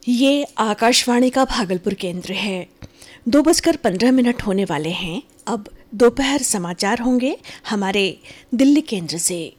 ये आकाशवाणी का भागलपुर केंद्र है। 2:15 होने वाले हैं। अब दोपहर समाचार होंगे हमारे दिल्ली केंद्र से।